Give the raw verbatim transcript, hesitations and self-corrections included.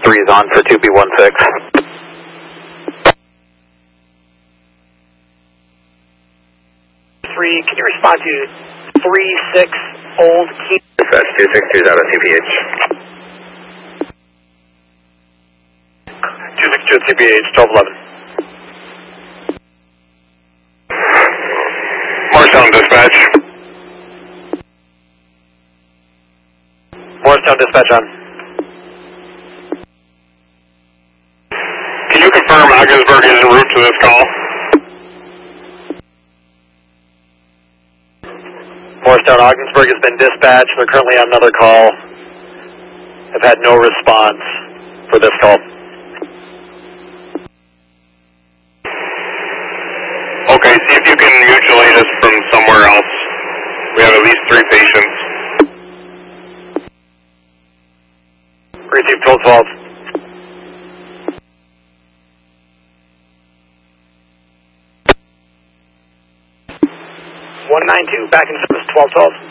three is on for two B one six. three, can you respond to three six Old Key? Dispatch two six two is out of C P H. two six two at C P H, twelve eleven. Morristown dispatch. Morristown dispatch on. Can you confirm Ogdensburg is en route to this call? Morristown Ogdensburg has been dispatched. They're currently on another call. Have had no response for this call. Okay, see if you can mutuate us from somewhere else. We have at least three patients. Receive twelve twelve. one nine two, back in service, twelve twelve.